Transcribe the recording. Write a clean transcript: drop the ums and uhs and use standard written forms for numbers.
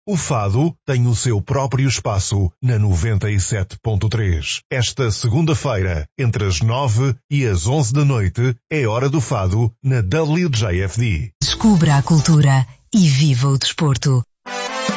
O fado tem o seu próprio espaço na 97.3. Esta segunda-feira, entre as 9 e as 11 da noite, é hora do fado na WJFD. Descubra a cultura e viva o desporto.